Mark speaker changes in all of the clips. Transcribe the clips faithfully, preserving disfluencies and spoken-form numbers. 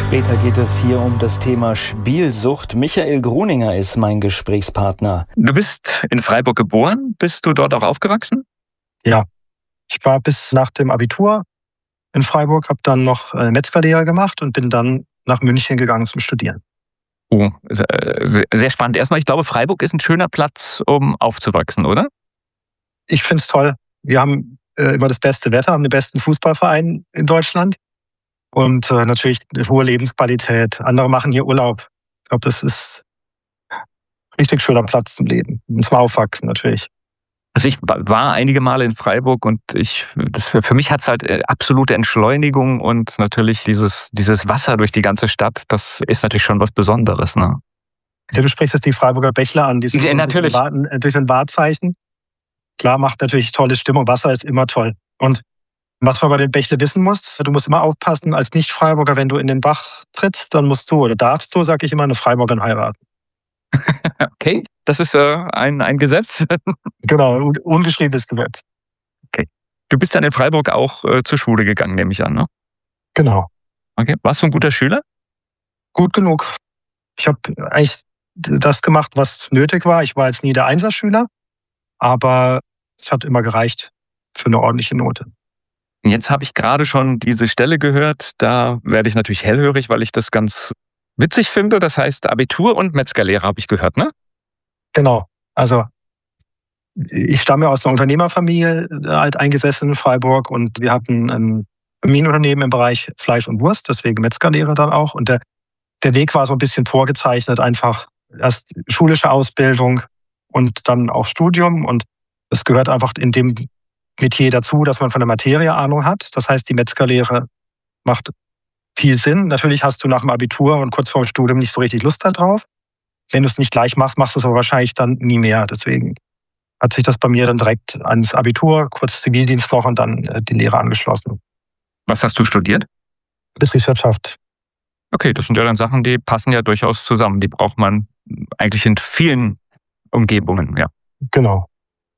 Speaker 1: Später geht es hier um das Thema Spielsucht. Michael Gruninger ist mein Gesprächspartner.
Speaker 2: Du bist in Freiburg geboren. Bist du dort auch aufgewachsen?
Speaker 3: Ja, ich war bis nach dem Abitur in Freiburg, habe dann noch äh, Metzgerlehre gemacht und bin dann nach München gegangen zum Studieren.
Speaker 2: Oh, sehr, sehr spannend. Erstmal, ich glaube, Freiburg ist ein schöner Platz, um aufzuwachsen, oder?
Speaker 3: Ich finde es toll. Wir haben äh, immer das beste Wetter, haben den besten Fußballverein in Deutschland und äh, natürlich eine hohe Lebensqualität. Andere machen hier Urlaub. Ich glaube, das ist ein richtig schöner Platz zum Leben und zum Aufwachsen natürlich.
Speaker 2: Also ich war einige Male in Freiburg und ich, das, für mich hat es halt absolute Entschleunigung und natürlich dieses, dieses Wasser durch die ganze Stadt, das ist natürlich schon was Besonderes, ne?
Speaker 3: Ja, du sprichst jetzt die Freiburger Bächler an, die sind
Speaker 2: ja, natürlich.
Speaker 3: durch ein Wahrzeichen. Klar, macht natürlich tolle Stimmung, Wasser ist immer toll. Und was man bei den Bächle wissen muss, du musst immer aufpassen, als Nicht-Freiburger, wenn du in den Bach trittst, dann musst du, oder darfst du, sag ich immer, eine Freiburgerin heiraten.
Speaker 2: Okay, das ist äh, ein, ein Gesetz.
Speaker 3: Genau, un ungeschriebenes Gesetz.
Speaker 2: Okay. Du bist dann in Freiburg auch äh, zur Schule gegangen, nehme ich an, ne?
Speaker 3: Genau.
Speaker 2: Okay. Warst du ein guter Schüler?
Speaker 3: Gut genug. Ich habe eigentlich das gemacht, was nötig war. Ich war jetzt nie der Einserschüler, aber es hat immer gereicht für eine ordentliche Note.
Speaker 2: Jetzt habe ich gerade schon diese Stelle gehört, da werde ich natürlich hellhörig, weil ich das ganz witzig finde. Das heißt Abitur und Metzgerlehre habe ich gehört, ne?
Speaker 3: Genau. Also ich stamme aus einer Unternehmerfamilie, alteingesessen in Freiburg, und wir hatten ein Familienunternehmen im Bereich Fleisch und Wurst, deswegen Metzgerlehre dann auch. Und der, der Weg war so ein bisschen vorgezeichnet, einfach erst schulische Ausbildung und dann auch Studium. Und es gehört einfach in dem Metier dazu, dass man von der Materie Ahnung hat. Das heißt, die Metzgerlehre macht viel Sinn. Natürlich hast du nach dem Abitur und kurz vor dem Studium nicht so richtig Lust darauf. Wenn du es nicht gleich machst, machst du es aber wahrscheinlich dann nie mehr. Deswegen hat sich das bei mir dann direkt ans Abitur, kurz Zivildienst noch und dann die Lehre angeschlossen.
Speaker 2: Was hast du studiert?
Speaker 3: Betriebswirtschaft.
Speaker 2: Okay, das sind ja dann Sachen, die passen ja durchaus zusammen. Die braucht man eigentlich in vielen Umgebungen, ja.
Speaker 3: Genau.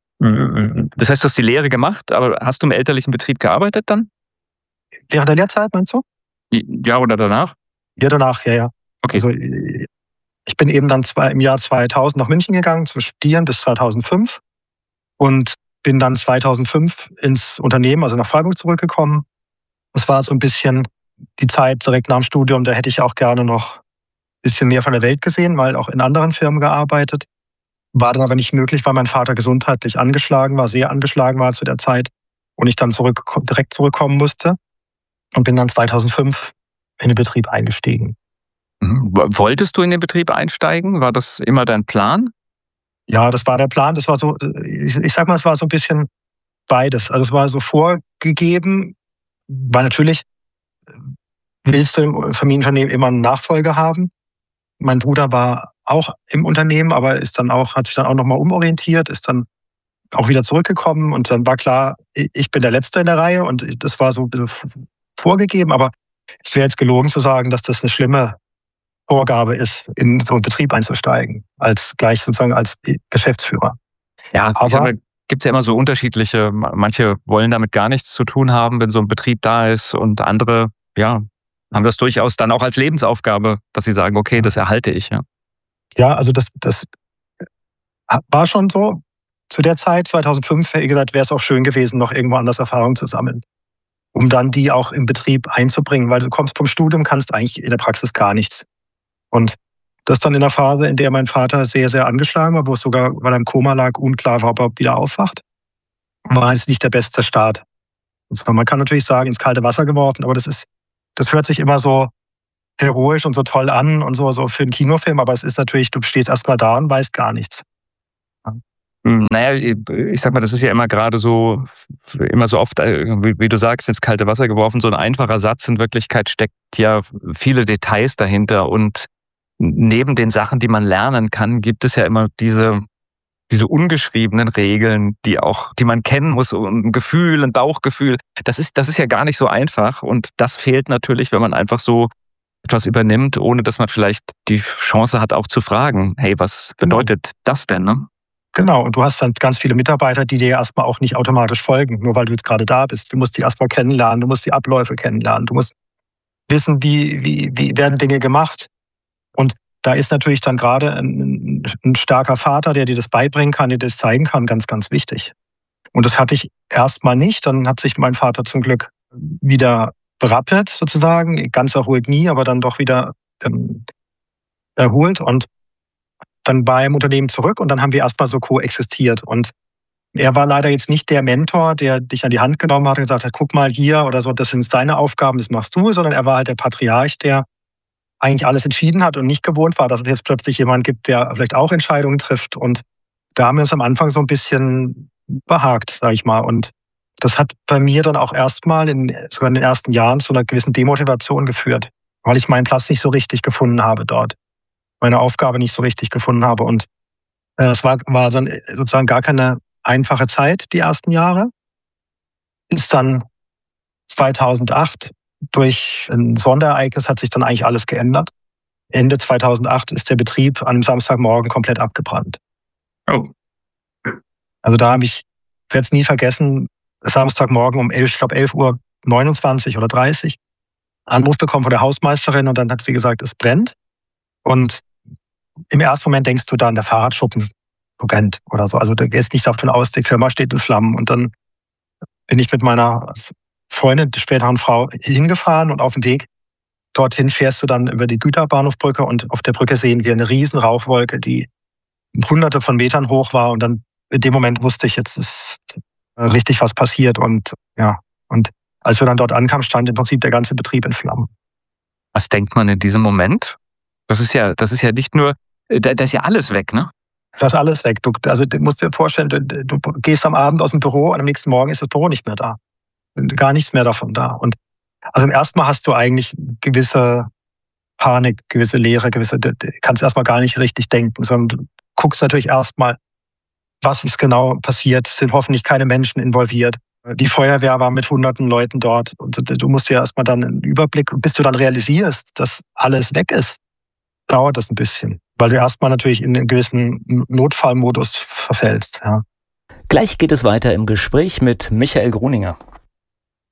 Speaker 2: Das heißt, du hast die Lehre gemacht, aber hast du im elterlichen Betrieb gearbeitet dann?
Speaker 3: Während der Lehrzeit, meinst du?
Speaker 2: Ja, oder danach?
Speaker 3: Ja, danach, ja, ja.
Speaker 2: Okay.
Speaker 3: Also ich bin eben dann zwei, im Jahr zweitausend nach München gegangen zum Studieren bis zweitausendfünf und bin dann zweitausendfünf ins Unternehmen, also nach Freiburg zurückgekommen. Das war so ein bisschen die Zeit direkt nach dem Studium, da hätte ich auch gerne noch ein bisschen mehr von der Welt gesehen, weil auch in anderen Firmen gearbeitet. War dann aber nicht möglich, weil mein Vater gesundheitlich angeschlagen war, sehr angeschlagen war zu der Zeit und ich dann zurück, direkt zurückkommen musste und bin dann zweitausendfünf in den Betrieb eingestiegen.
Speaker 2: Wolltest du in den Betrieb einsteigen? War das immer dein Plan?
Speaker 3: Ja, das war der Plan. Das war so, ich, ich sag mal, es war so ein bisschen beides. Also es war so vorgegeben, weil natürlich willst du im Familienunternehmen immer einen Nachfolger haben. Mein Bruder war auch im Unternehmen, aber ist dann auch, hat sich dann auch nochmal umorientiert, ist dann auch wieder zurückgekommen und dann war klar, ich bin der Letzte in der Reihe und das war so ein bisschen vorgegeben, aber es wäre jetzt gelogen zu sagen, dass das eine schlimme Vorgabe ist, in so einen Betrieb einzusteigen, als gleich sozusagen als Geschäftsführer.
Speaker 2: Ja,
Speaker 3: aber
Speaker 2: gibt es ja immer so unterschiedliche, manche wollen damit gar nichts zu tun haben, wenn so ein Betrieb da ist und andere, ja, haben das durchaus dann auch als Lebensaufgabe, dass sie sagen, okay, das erhalte ich, ja.
Speaker 3: Ja, also das, das war schon so. Zu der Zeit, zweitausendfünf, wie gesagt, wäre es auch schön gewesen, noch irgendwo anders Erfahrung zu sammeln, um dann die auch im Betrieb einzubringen, weil du kommst vom Studium, kannst eigentlich in der Praxis gar nichts. Und das dann in der Phase, in der mein Vater sehr, sehr angeschlagen war, wo es sogar, weil er im Koma lag, unklar war, ob er wieder aufwacht, war es nicht der beste Start. Also man kann natürlich sagen, ins kalte Wasser geworfen, aber das ist, das hört sich immer so heroisch und so toll an und so, so für einen Kinofilm, aber es ist natürlich, du stehst erst mal da und weißt gar nichts.
Speaker 2: Ja. Naja, ich sag mal, das ist ja immer gerade so, immer so oft, wie, wie du sagst, ins kalte Wasser geworfen, so ein einfacher Satz. In Wirklichkeit steckt ja viele Details dahinter und neben den Sachen, die man lernen kann, gibt es ja immer diese, diese ungeschriebenen Regeln, die auch, die man kennen muss, und ein Gefühl, ein Bauchgefühl. Das ist, das ist ja gar nicht so einfach und das fehlt natürlich, wenn man einfach so etwas übernimmt, ohne dass man vielleicht die Chance hat, auch zu fragen, hey, was bedeutet genau das denn, ne?
Speaker 3: Genau, und du hast dann ganz viele Mitarbeiter, die dir erstmal auch nicht automatisch folgen, nur weil du jetzt gerade da bist. Du musst die erstmal kennenlernen, du musst die Abläufe kennenlernen, du musst wissen, wie, wie, wie werden Dinge gemacht. Und da ist natürlich dann gerade ein, ein starker Vater, der dir das beibringen kann, der dir das zeigen kann, ganz, ganz wichtig. Und das hatte ich erstmal nicht. Dann hat sich mein Vater zum Glück wieder berappelt, sozusagen. Ganz erholt nie, aber dann doch wieder ähm, erholt. Und dann war er im Unternehmen zurück und dann haben wir erstmal so koexistiert. Und er war leider jetzt nicht der Mentor, der dich an die Hand genommen hat und gesagt hat, guck mal hier oder so, das sind deine Aufgaben, das machst du, sondern er war halt der Patriarch, der eigentlich alles entschieden hat und nicht gewohnt war, dass es jetzt plötzlich jemand gibt, der vielleicht auch Entscheidungen trifft. Und da haben wir uns am Anfang so ein bisschen behagt, sag ich mal. Und das hat bei mir dann auch erstmal in, sogar in den ersten Jahren zu einer gewissen Demotivation geführt, weil ich meinen Platz nicht so richtig gefunden habe dort, meine Aufgabe nicht so richtig gefunden habe. Und es war, war dann sozusagen gar keine einfache Zeit, die ersten Jahre. Ist dann zweitausendacht durch ein Sonderereignis hat sich dann eigentlich alles geändert. Ende zweitausendacht ist der Betrieb an einem Samstagmorgen komplett abgebrannt.
Speaker 2: Oh.
Speaker 3: Also da habe ich, ich werde es nie vergessen, Samstagmorgen um elf, ich glaube elf Uhr neunundzwanzig oder dreißig, Anruf bekommen von der Hausmeisterin und dann hat sie gesagt, es brennt. Und im ersten Moment denkst du dann, der Fahrradschuppen brennt oder so. Also du gehst nicht davon aus, die Firma steht in Flammen. Und dann bin ich mit meiner Freundin, der späteren Frau, hingefahren und auf dem Weg dorthin fährst du dann über die Güterbahnhofbrücke und auf der Brücke sehen wir eine riesen Rauchwolke, die hunderte von Metern hoch war. Und dann in dem Moment wusste ich, jetzt ist richtig was passiert. Und ja, und als wir dann dort ankamen, stand im Prinzip der ganze Betrieb in Flammen.
Speaker 2: Was denkt man in diesem Moment? Das ist ja, das ist ja nicht nur, da, da ist ja alles weg, ne?
Speaker 3: Das ist alles weg. Du, also du musst dir vorstellen, du, du gehst am Abend aus dem Büro und am nächsten Morgen ist das Büro nicht mehr da. Gar nichts mehr davon da. Und also im ersten Mal hast du eigentlich gewisse Panik, gewisse Leere, gewisse, du kannst erstmal gar nicht richtig denken, sondern du guckst natürlich erstmal, was ist genau passiert, sind hoffentlich keine Menschen involviert. Die Feuerwehr war mit hunderten Leuten dort. Und du musst dir erstmal dann einen Überblick, bis du dann realisierst, dass alles weg ist, dauert das ein bisschen. Weil du erstmal natürlich in einen gewissen Notfallmodus verfällst. Ja.
Speaker 1: Gleich geht es weiter im Gespräch mit Michael Gruninger.